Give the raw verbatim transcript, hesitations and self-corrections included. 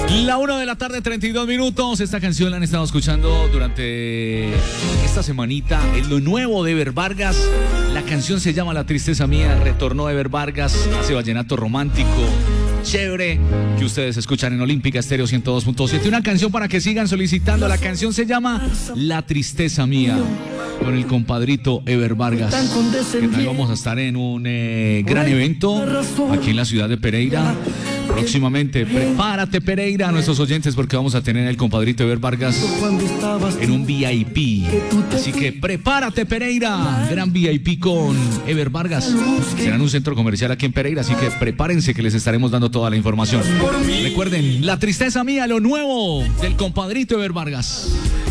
La una de la tarde, treinta y dos minutos. Esta canción la han estado escuchando durante esta semanita. Es lo nuevo de Ever Vargas. La canción se llama La Tristeza Mía. Retornó Ever Vargas, hace vallenato romántico, chévere, que ustedes escuchan en Olímpica Estéreo ciento dos punto siete. Una canción para que sigan solicitando. La canción se llama La Tristeza Mía, con el compadrito Ever Vargas. Que tal vamos a estar en un eh, gran evento aquí en la ciudad de Pereira. Próximamente, prepárate Pereira, a nuestros oyentes, porque vamos a tener el compadrito Ever Vargas en un V I P. Así que prepárate Pereira, gran V I P con Ever Vargas. Será en un centro comercial aquí en Pereira, así que prepárense que les estaremos dando toda la información. Recuerden, La Tristeza Mía, lo nuevo del compadrito Ever Vargas.